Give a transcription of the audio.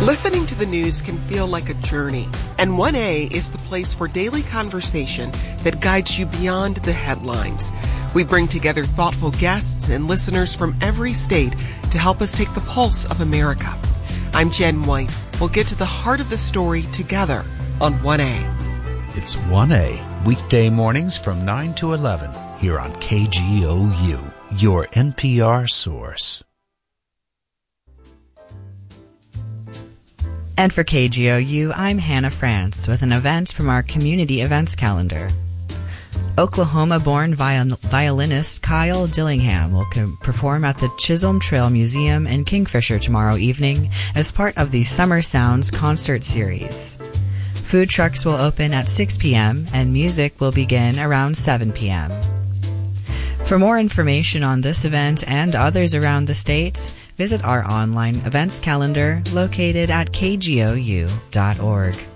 Listening to the news can feel like a journey, and 1A is the place for daily conversation that guides you beyond the headlines. We bring together thoughtful guests and listeners from every state to help us take the pulse of America. I'm Jen White. We'll get to the heart of the story together on 1A. It's 1A, weekday mornings from 9 to 11, here on KGOU, your NPR source. And for KGOU, I'm Hannah France with an event from our community events calendar. Oklahoma-born violinist Kyle Dillingham will perform at the Chisholm Trail Museum in Kingfisher tomorrow evening as part of the Summer Sounds concert series. Food trucks will open at 6 p.m. and music will begin around 7 p.m. For more information on this event and others around the state, visit our online events calendar located at kgou.org.